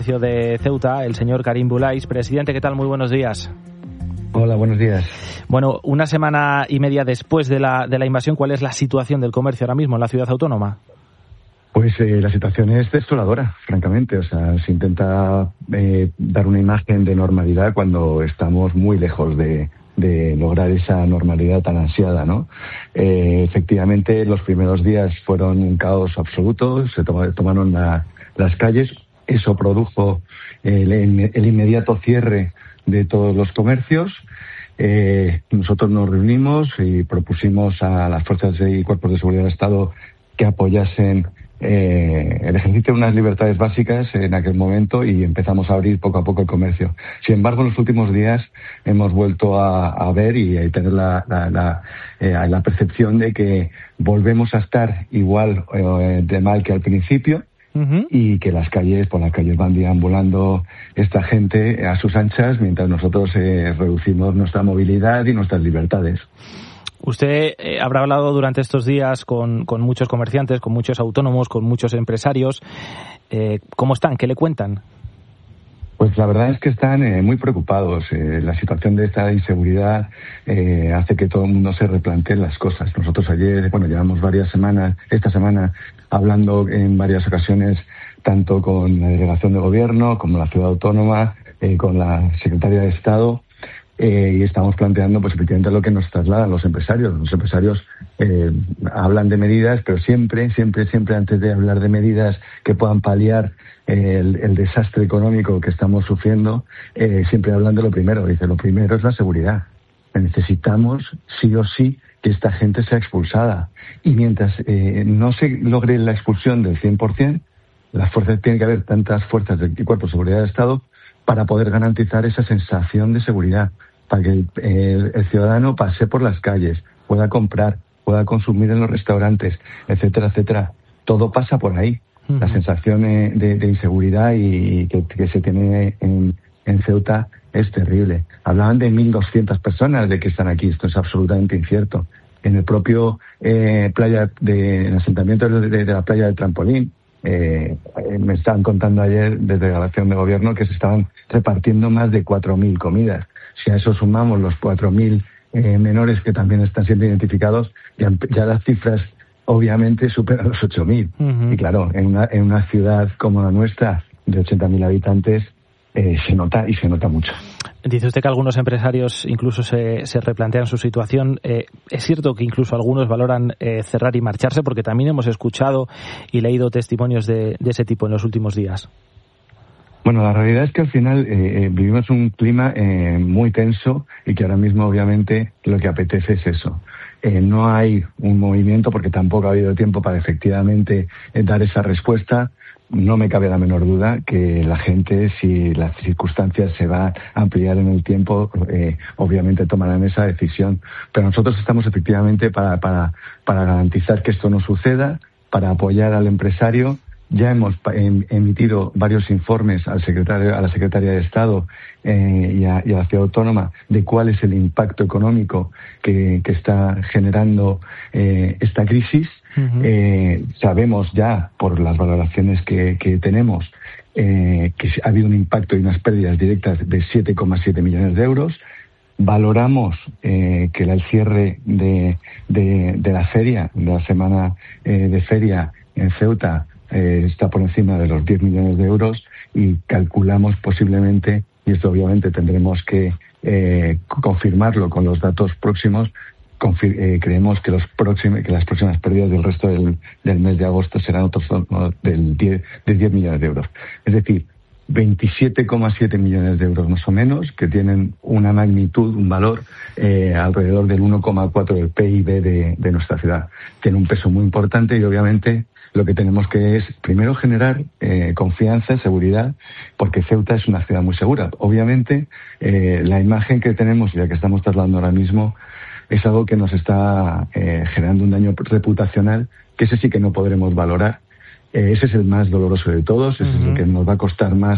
Comercio de Ceuta, el señor Karim Boulais. Presidente, ¿qué tal? Muy buenos días. Hola, buenos días. Bueno, una semana y media después de la invasión, ¿cuál es la situación del comercio ahora mismo en la ciudad autónoma? Pues la situación es desoladora, francamente. O sea, se intenta dar una imagen de normalidad cuando estamos muy lejos de lograr esa normalidad tan ansiada, ¿no? Efectivamente, los primeros días fueron un caos absoluto, se tomaron las calles, eso produjo el inmediato cierre de todos los comercios. Nosotros nos reunimos y propusimos a las fuerzas y cuerpos de seguridad del Estado que apoyasen el ejercicio de unas libertades básicas en aquel momento y empezamos a abrir poco a poco el comercio. Sin embargo, en los últimos días hemos vuelto a ver y a tener la percepción de que volvemos a estar igual de mal que al principio. Uh-huh. Y que por las calles van deambulando esta gente a sus anchas mientras nosotros reducimos nuestra movilidad y nuestras libertades. Usted habrá hablado durante estos días con muchos comerciantes, con muchos autónomos, con muchos empresarios. ¿Cómo están? ¿Qué le cuentan? Pues la verdad es que están muy preocupados. La situación de esta inseguridad hace que todo el mundo se replantee las cosas. Nosotros llevamos esta semana hablando en varias ocasiones, tanto con la delegación de gobierno, como la ciudad autónoma, con la secretaria de Estado, y estamos planteando pues efectivamente lo que nos trasladan los empresarios. Los empresarios hablan de medidas, pero siempre antes de hablar de medidas que puedan paliar el desastre económico que estamos sufriendo, siempre hablan de lo primero. Dice, lo primero es la seguridad. Necesitamos sí o sí que esta gente sea expulsada. Y mientras no se logre la expulsión del 100%, tiene que haber tantas fuerzas y cuerpos de seguridad del Estado para poder garantizar esa sensación de seguridad, para que el ciudadano pase por las calles, pueda comprar, pueda consumir en los restaurantes, etcétera, etcétera. Todo pasa por ahí. Uh-huh. La sensación de inseguridad y que se tiene en Ceuta es terrible. Hablaban de 1.200 personas de que están aquí. Esto es absolutamente incierto. En el propio en el asentamiento de la playa del Trampolín, me estaban contando ayer desde la delegación de gobierno que se estaban repartiendo más de 4.000 comidas. Si a eso sumamos los 4.000 menores que también están siendo identificados, ya las cifras obviamente superan los 8.000. Uh-huh. Y claro, en una ciudad como la nuestra, de 80.000 habitantes, se nota mucho. Dice usted que algunos empresarios incluso se replantean su situación. Es cierto que incluso algunos valoran cerrar y marcharse, porque también hemos escuchado y leído testimonios de ese tipo en los últimos días. Bueno, la realidad es que al final vivimos un clima muy tenso y que ahora mismo obviamente lo que apetece es eso. No hay un movimiento porque tampoco ha habido tiempo para efectivamente dar esa respuesta. No me cabe la menor duda que la gente, si las circunstancias se van a ampliar en el tiempo, obviamente tomarán esa decisión. Pero nosotros estamos efectivamente para garantizar que esto no suceda, para apoyar al empresario. Ya hemos emitido varios informes a la Secretaría de Estado y a la Ciudad Autónoma de cuál es el impacto económico que está generando esta crisis. Uh-huh. Sabemos ya, por las valoraciones que tenemos, que ha habido un impacto y unas pérdidas directas de 7,7 millones de euros. Valoramos que el cierre de la feria, de la semana de feria en Ceuta, está por encima de los 10 millones de euros y calculamos posiblemente, y esto obviamente tendremos que confirmarlo con los datos próximos, creemos que las próximas pérdidas del resto del mes de agosto serán otros de 10 millones de euros. Es decir, 27,7 millones de euros más o menos, que tienen una magnitud, un valor alrededor del 1,4 del PIB de nuestra ciudad. Tiene un peso muy importante y obviamente lo que tenemos que es primero generar confianza, seguridad, porque Ceuta es una ciudad muy segura. Obviamente la imagen que tenemos y la que estamos trasladando ahora mismo es algo que nos está generando un daño reputacional, que ese sí que no podremos valorar. Ese es el más doloroso de todos, ese es el que nos va a costar más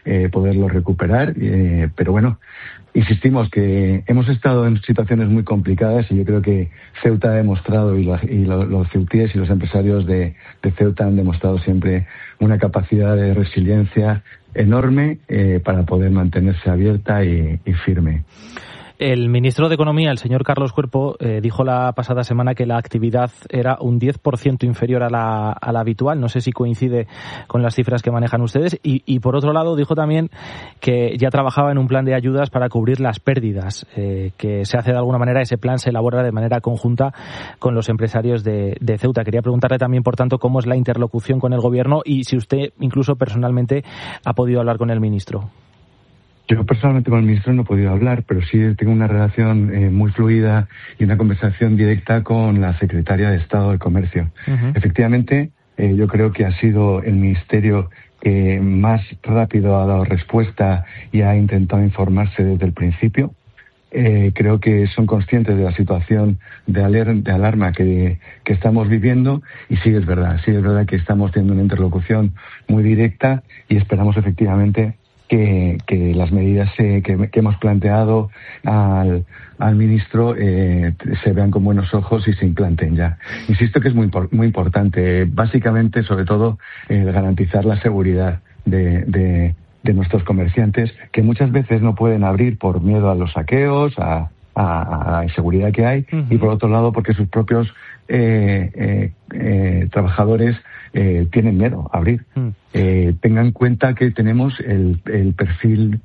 poderlo recuperar, pero bueno, insistimos que hemos estado en situaciones muy complicadas y yo creo que Ceuta ha demostrado y los ceutíes y los empresarios de Ceuta han demostrado siempre una capacidad de resiliencia enorme para poder mantenerse abierta y firme. El ministro de Economía, el señor Carlos Cuerpo, dijo la pasada semana que la actividad era un 10% inferior a la habitual. No sé si coincide con las cifras que manejan ustedes. Y por otro lado, dijo también que ya trabajaba en un plan de ayudas para cubrir las pérdidas, que se hace de alguna manera, ese plan se elabora de manera conjunta con los empresarios de Ceuta. Quería preguntarle también, por tanto, cómo es la interlocución con el Gobierno y si usted, incluso personalmente, ha podido hablar con el ministro. Yo personalmente con el ministro no he podido hablar, pero sí tengo una relación muy fluida y una conversación directa con la secretaria de Estado de Comercio. Uh-huh. Efectivamente, yo creo que ha sido el ministerio que más rápido ha dado respuesta y ha intentado informarse desde el principio. Creo que son conscientes de la situación de alarma que estamos viviendo y sí es verdad que estamos teniendo una interlocución muy directa y esperamos efectivamente que las medidas que hemos planteado al ministro se vean con buenos ojos y se implanten ya. Insisto que es muy importante, básicamente, sobre todo, garantizar la seguridad de nuestros comerciantes, que muchas veces no pueden abrir por miedo a los saqueos, a la inseguridad que hay, uh-huh. Y por otro lado porque sus propios trabajadores tienen miedo a abrir. Tengan en cuenta que tenemos el perfil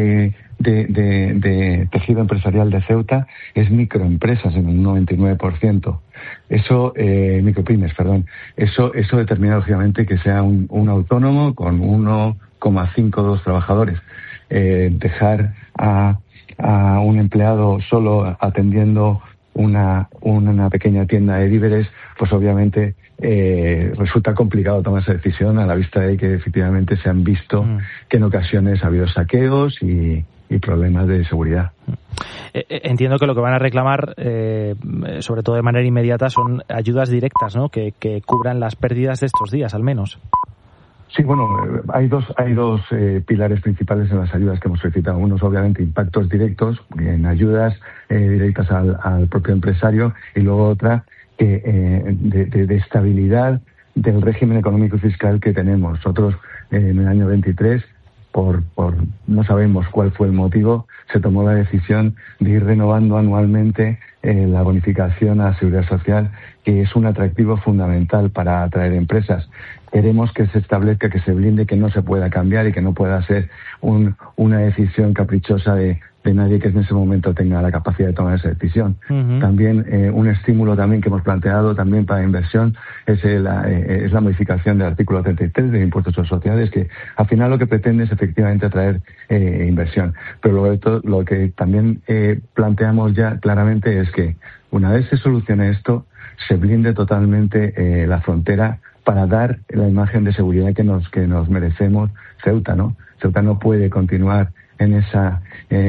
de tejido empresarial de Ceuta es microempresas en un 99%. Eso, micropymes, perdón. Eso determina lógicamente que sea un autónomo con 1,52 trabajadores. Dejar a un empleado solo atendiendo una pequeña tienda de víveres, pues obviamente resulta complicado tomar esa decisión a la vista de que efectivamente se han visto que en ocasiones ha habido saqueos y problemas de seguridad. Entiendo que lo que van a reclamar, sobre todo de manera inmediata, son ayudas directas, ¿no? Que cubran las pérdidas de estos días, al menos. Sí, bueno, hay dos pilares principales en las ayudas que hemos solicitado. Uno es obviamente impactos directos, en ayudas directas al propio empresario, y luego otra de estabilidad del régimen económico y fiscal que tenemos. Nosotros en el año 23, por no sabemos cuál fue el motivo, se tomó la decisión de ir renovando anualmente la bonificación a la seguridad social, que es un atractivo fundamental para atraer empresas. Queremos que se establezca, que se blinde, que no se pueda cambiar y que no pueda ser una decisión caprichosa de nadie que en ese momento tenga la capacidad de tomar esa decisión. Uh-huh. También un estímulo también que hemos planteado también para inversión es la modificación del artículo 33 de impuestos sobre sociedades, que al final lo que pretende es efectivamente atraer inversión. Pero luego de todo, lo que también planteamos ya claramente es que una vez se solucione esto, se blinde totalmente la frontera para dar la imagen de seguridad que nos merecemos Ceuta, ¿no? Ceuta no puede continuar en esa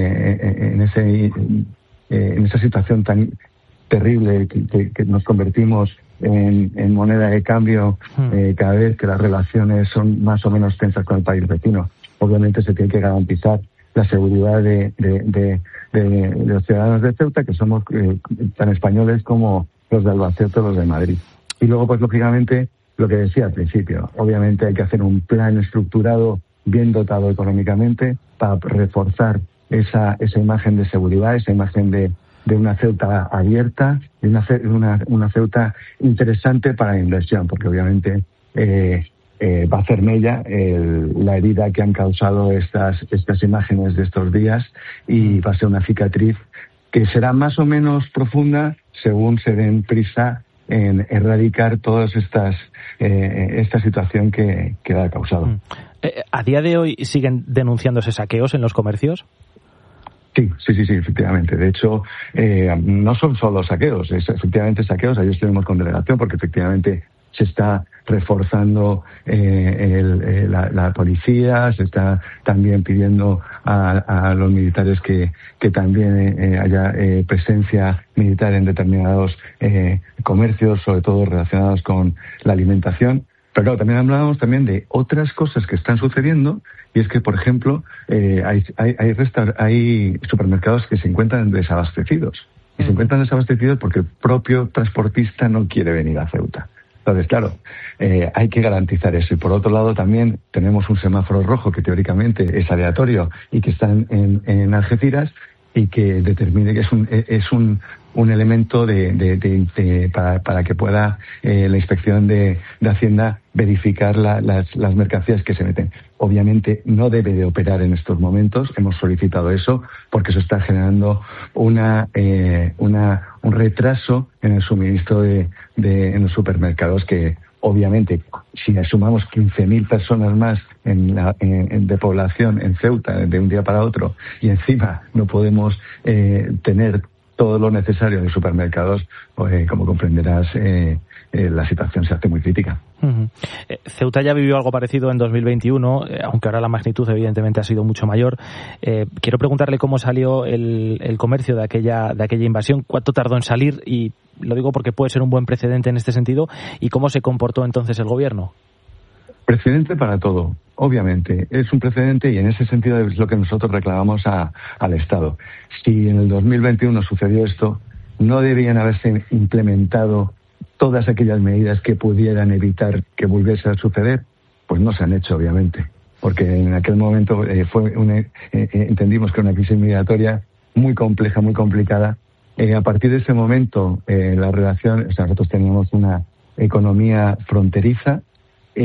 situación tan terrible que nos convertimos en moneda de cambio cada vez que las relaciones son más o menos tensas con el país vecino. Obviamente se tiene que garantizar la seguridad de los ciudadanos de Ceuta, que somos tan españoles como los de Albacete o los de Madrid. Y luego, pues lógicamente, lo que decía al principio, obviamente hay que hacer un plan estructurado, bien dotado económicamente, para reforzar esa imagen de seguridad, esa imagen de una Ceuta abierta, de una Ceuta interesante para la inversión, porque obviamente va a hacer mella la herida que han causado estas imágenes de estos días, y va a ser una cicatriz que será más o menos profunda según se den prisa en erradicar todas esta situación que ha causado. ¿A día de hoy siguen denunciándose saqueos en los comercios? Sí, efectivamente. De hecho, no son solo saqueos, es efectivamente saqueos. Ayer estuvimos con delegación porque efectivamente se está reforzando la policía, se está también pidiendo a los militares que también haya presencia militar en determinados comercios, sobre todo relacionados con la alimentación. Pero claro, también hablábamos también de otras cosas que están sucediendo, y es que, por ejemplo, hay supermercados que se encuentran desabastecidos. Y se encuentran desabastecidos porque el propio transportista no quiere venir a Ceuta. Entonces, claro, hay que garantizar eso. Y por otro lado también tenemos un semáforo rojo que teóricamente es aleatorio y que está en Algeciras, y que determine que es un elemento para que pueda la inspección de Hacienda verificar las mercancías que se meten. Obviamente no debe de operar en estos momentos, hemos solicitado eso porque eso está generando un retraso en el suministro en los supermercados, que obviamente si sumamos 15.000 personas más de población en Ceuta de un día para otro, y encima no podemos tener todo lo necesario de supermercados, como comprenderás, la situación se hace muy crítica. Uh-huh. Ceuta ya vivió algo parecido en 2021, aunque ahora la magnitud evidentemente ha sido mucho mayor. Quiero preguntarle cómo salió el comercio de aquella invasión, cuánto tardó en salir, y lo digo porque puede ser un buen precedente en este sentido, y cómo se comportó entonces el gobierno. Precedente para todo, obviamente. Es un precedente, y en ese sentido es lo que nosotros reclamamos al Estado. Si en el 2021 sucedió esto, no debían haberse implementado todas aquellas medidas que pudieran evitar que volviese a suceder. Pues no se han hecho, obviamente, porque en aquel momento entendimos que era una crisis migratoria muy compleja, muy complicada. A partir de ese momento, la relación, nosotros teníamos una economía fronteriza, y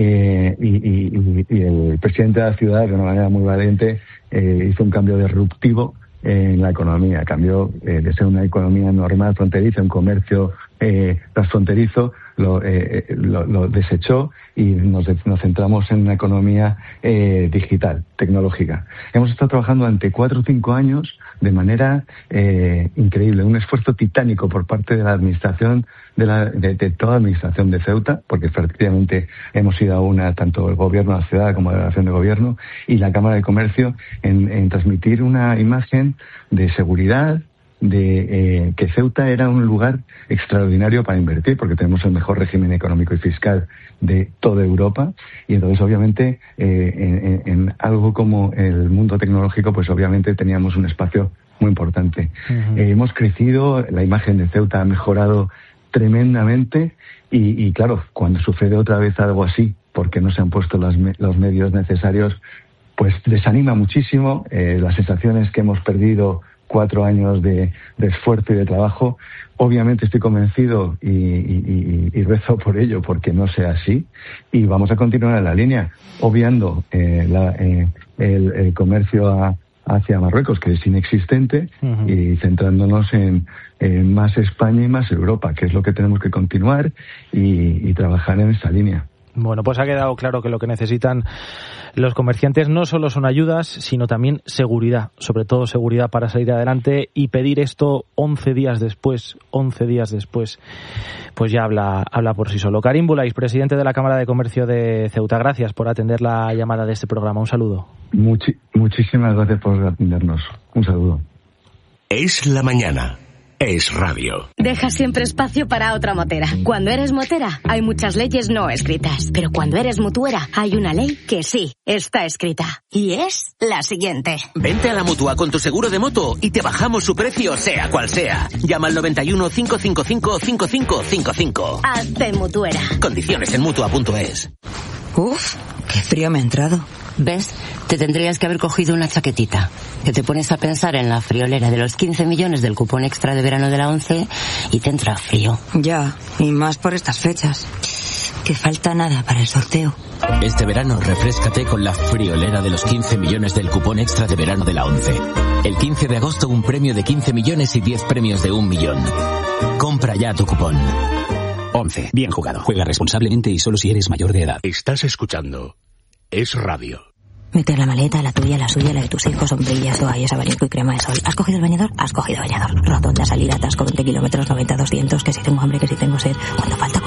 el presidente de la ciudad, de una manera muy valiente, hizo un cambio disruptivo en la economía. Cambió de ser una economía normal fronteriza, un comercio transfronterizo, lo desechó, y nos centramos en una economía digital, tecnológica. Hemos estado trabajando durante 4 o 5 años de manera increíble, un esfuerzo titánico por parte de la administración, de toda la administración de Ceuta, porque efectivamente hemos ido a una, tanto el gobierno de la ciudad como la delegación de gobierno y la Cámara de Comercio, en transmitir una imagen de seguridad, de que Ceuta era un lugar extraordinario para invertir, porque tenemos el mejor régimen económico y fiscal de toda Europa, y entonces obviamente en algo como el mundo tecnológico, pues obviamente teníamos un espacio muy importante. Uh-huh. Hemos crecido, la imagen de Ceuta ha mejorado tremendamente, y claro, cuando sucede otra vez algo así, porque no se han puesto los medios necesarios, pues desanima muchísimo. Las sensaciones que hemos perdido 4 años de esfuerzo y de trabajo, obviamente estoy convencido y rezo por ello, porque no sea así, y vamos a continuar en la línea, obviando el comercio hacia Marruecos, que es inexistente, uh-huh, y centrándonos en más España y más Europa, que es lo que tenemos que continuar y trabajar en esa línea. Bueno, pues ha quedado claro que lo que necesitan los comerciantes no solo son ayudas, sino también seguridad, sobre todo seguridad para salir adelante, y pedir esto 11 días después, pues ya habla por sí solo. Karim Bulais, presidente de la Cámara de Comercio de Ceuta, gracias por atender la llamada de este programa. Un saludo. Muchísimas gracias por atendernos. Un saludo. Es la mañana. Es radio. Deja siempre espacio para otra motera. Cuando eres motera, hay muchas leyes no escritas. Pero cuando eres mutuera, hay una ley que sí está escrita. Y es la siguiente. Vente a la Mutua con tu seguro de moto y te bajamos su precio, sea cual sea. Llama al 91 555 5555. Hazte mutuera. Condiciones en Mutua.es. Uf, qué frío me ha entrado. ¿Ves? Te tendrías que haber cogido una chaquetita. Que te pones a pensar en la friolera de los 15 millones del cupón extra de verano de la 11 y te entra frío. Ya, y más por estas fechas. Que falta nada para el sorteo. Este verano refréscate con la friolera de los 15 millones del cupón extra de verano de la 11. El 15 de agosto un premio de 15 millones y 10 premios de 1 millón. Compra ya tu cupón. 11. Bien jugado. Juega responsablemente y solo si eres mayor de edad. Estás escuchando Es Radio. Meter la maleta, la tuya, la suya, la de tus hijos, sombrillas, toallas, abanico y crema de sol. ¿Has cogido el bañador? Has cogido bañador. Rotonda, salida, atasco, 20 kilómetros, 90, 200, que si tengo hambre, que si tengo sed. ¿Cuánto falta?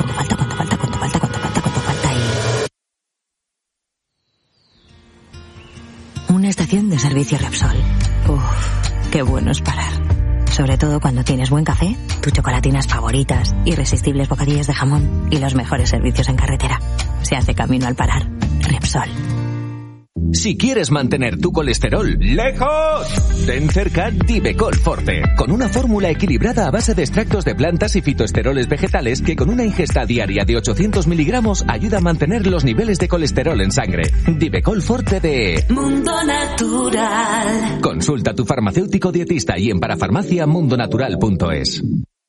Y... Una estación de servicio Repsol. Uf, qué bueno es parar. Sobre todo cuando tienes buen café, tus chocolatinas favoritas, irresistibles bocadillos de jamón y los mejores servicios en carretera. se hace camino al parar. Repsol. Si quieres mantener tu colesterol lejos, ten cerca Divecol Forte, con una fórmula equilibrada a base de extractos de plantas y fitoesteroles vegetales que con una ingesta diaria de 800 miligramos ayuda a mantener los niveles de colesterol en sangre. Divecol Forte de Mundo Natural. Consulta a tu farmacéutico dietista y en parafarmaciamundonatural.es.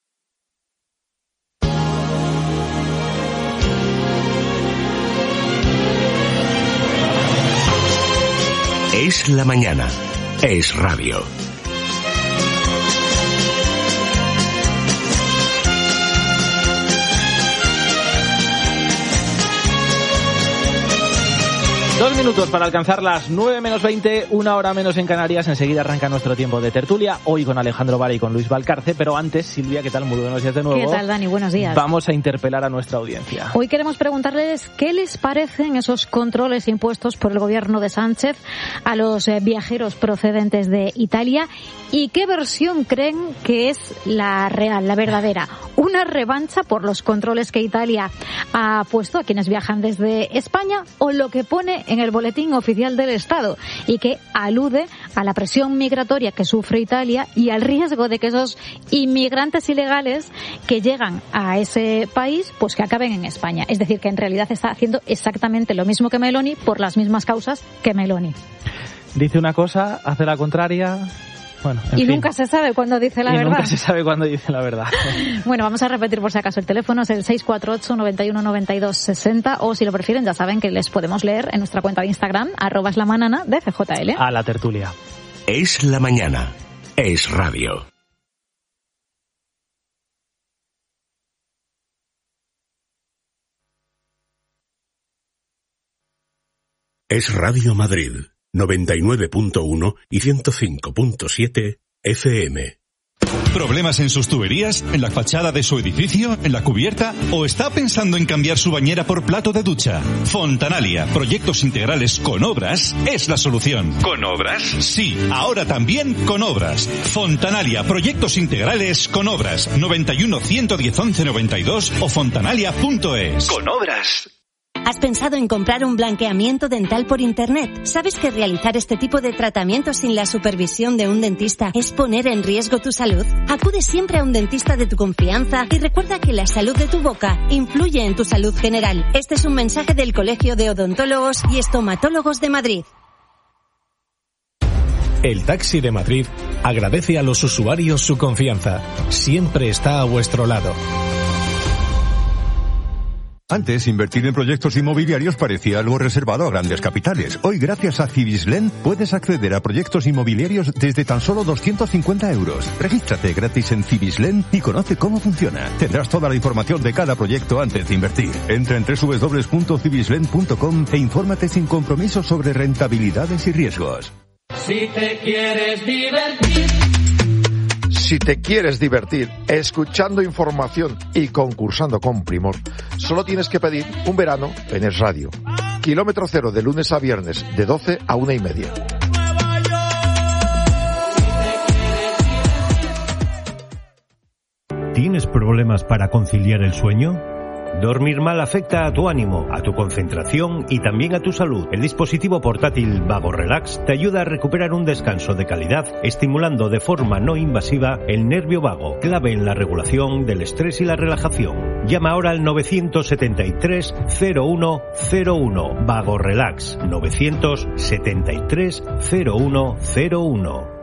Es la mañana. Es radio. Dos minutos para alcanzar las 9 menos 20, una hora menos en Canarias. Enseguida arranca nuestro tiempo de tertulia, hoy con Alejandro Vara y con Luis Valcarce. Pero antes, Silvia, ¿qué tal? Muy buenos días de nuevo. ¿Qué tal, Dani? Buenos días. Vamos a interpelar a nuestra audiencia. Hoy queremos preguntarles qué les parecen esos controles impuestos por el gobierno de Sánchez a los viajeros procedentes de Italia y qué versión creen que es la real, la verdadera. ¿Una revancha por los controles que Italia ha puesto a quienes viajan desde España o lo que pone en el boletín oficial del Estado y que alude a la presión migratoria que sufre Italia y al riesgo de que esos inmigrantes ilegales que llegan a ese país pues que acaben en España? Es decir, que en realidad está haciendo exactamente lo mismo que Meloni por las mismas causas que Meloni. Dice una cosa, hace la contraria. Bueno, en fin. Nunca se sabe cuándo dice la verdad. Nunca se sabe cuándo dice la verdad. Bueno, vamos a repetir por si acaso. El teléfono es el 648 91 92 60 o si lo prefieren ya saben que les podemos leer en nuestra cuenta de Instagram @eslamanana de FJL. A la tertulia. Es la mañana. Es radio. Es Radio Madrid. 99.1 y 105.7 FM. ¿Problemas en sus tuberías? ¿En la fachada de su edificio? ¿En la cubierta? ¿O está pensando en cambiar su bañera por plato de ducha? Fontanalia, proyectos integrales con obras, es la solución. ¿Con obras? Sí, ahora también con obras. Fontanalia, proyectos integrales con obras. 91 110 11 92 o fontanalia.es. Con obras. ¿Has pensado en comprar un blanqueamiento dental por Internet? ¿Sabes que realizar este tipo de tratamientos sin la supervisión de un dentista es poner en riesgo tu salud? Acude siempre a un dentista de tu confianza y recuerda que la salud de tu boca influye en tu salud general. Este es un mensaje del Colegio de Odontólogos y Estomatólogos de Madrid. El Taxi de Madrid agradece a los usuarios su confianza. Siempre está a vuestro lado. Antes, invertir en proyectos inmobiliarios parecía algo reservado a grandes capitales. Hoy, gracias a Cibislen, puedes acceder a proyectos inmobiliarios desde tan solo 250 euros. Regístrate gratis en Cibislen y conoce cómo funciona. Tendrás toda la información de cada proyecto antes de invertir. Entra en www.cibislen.com e infórmate sin compromiso sobre rentabilidades y riesgos. Si te quieres divertir. Si te quieres divertir escuchando información y concursando con primor, solo tienes que pedir un verano en Es Radio. Kilómetro cero de lunes a viernes, de 12 a 1:30. ¿Tienes problemas para conciliar el sueño? Dormir mal afecta a tu ánimo, a tu concentración y también a tu salud. El dispositivo portátil Vago Relax te ayuda a recuperar un descanso de calidad, estimulando de forma no invasiva el nervio vago, clave en la regulación del estrés y la relajación. Llama ahora al 973 0101. Vago Relax 973 0101.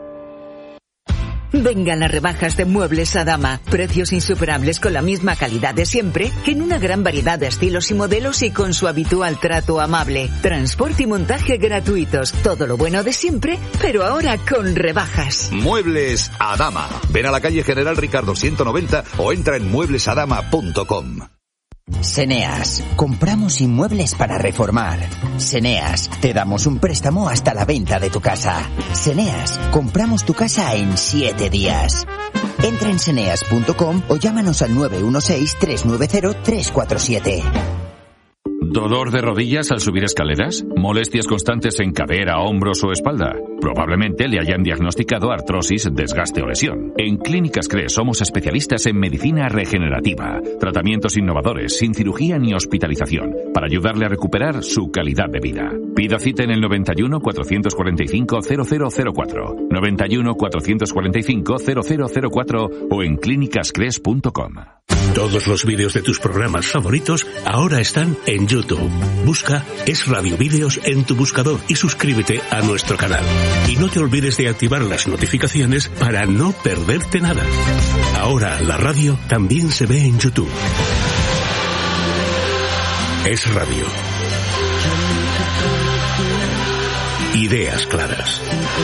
Vengan las rebajas de Muebles Adama. Precios insuperables con la misma calidad de siempre, que en una gran variedad de estilos y modelos y con su habitual trato amable. Transporte y montaje gratuitos. Todo lo bueno de siempre, pero ahora con rebajas. Muebles Adama. Ven a la calle General Ricardo 190 o entra en mueblesadama.com. Seneas, compramos inmuebles para reformar. Seneas, te damos un préstamo hasta la venta de tu casa. Seneas, compramos tu casa en 7 días. Entra en seneas.com o llámanos al 916-390-347. ¿Dolor de rodillas al subir escaleras? ¿Molestias constantes en cadera, hombros o espalda? Probablemente le hayan diagnosticado artrosis, desgaste o lesión. En Clínicas CRES somos especialistas en medicina regenerativa, tratamientos innovadores, sin cirugía ni hospitalización, para ayudarle a recuperar su calidad de vida. Pida cita en el 91 445 0004, 91 445 0004 o en clínicascres.com. Todos los vídeos de tus programas favoritos ahora están en YouTube. Busca Es Radio Vídeos en tu buscador y suscríbete a nuestro canal. Y no te olvides de activar las notificaciones para no perderte nada. Ahora la radio también se ve en YouTube. Es Radio. Ideas claras.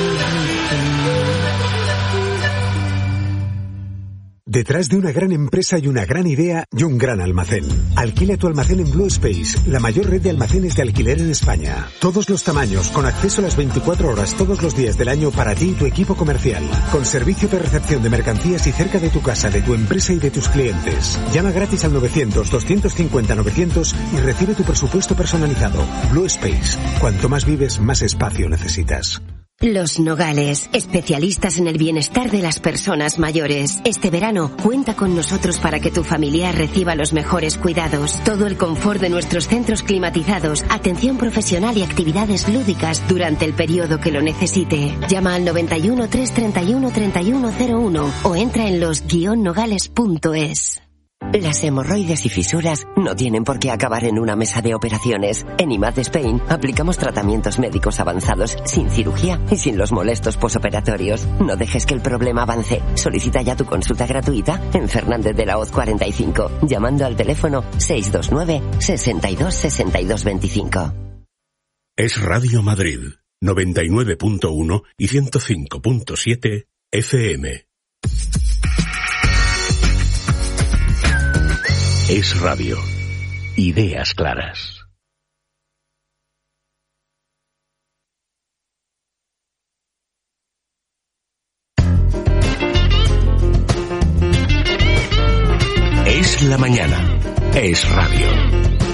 Detrás de una gran empresa y una gran idea y un gran almacén. Alquila tu almacén en Blue Space, la mayor red de almacenes de alquiler en España. Todos los tamaños, con acceso a las 24 horas todos los días del año para ti y tu equipo comercial. Con servicio de recepción de mercancías y cerca de tu casa, de tu empresa y de tus clientes. Llama gratis al 900-250-900 y recibe tu presupuesto personalizado. Blue Space. Cuanto más vives, más espacio necesitas. Los Nogales, especialistas en el bienestar de las personas mayores. Este verano, cuenta con nosotros para que tu familiar reciba los mejores cuidados. Todo el confort de nuestros centros climatizados, atención profesional y actividades lúdicas durante el periodo que lo necesite. Llama al 91 331 3101 o entra en los-nogales.es. Las hemorroides y fisuras no tienen por qué acabar en una mesa de operaciones. En IMAD Spain aplicamos tratamientos médicos avanzados, sin cirugía y sin los molestos posoperatorios. No dejes que el problema avance. Solicita ya tu consulta gratuita en Fernández de la Hoz 45, llamando al teléfono 629 62 62 25. Es Radio Madrid, 99.1 y 105.7 FM. Es Radio. Ideas claras. Es la mañana. Es Radio.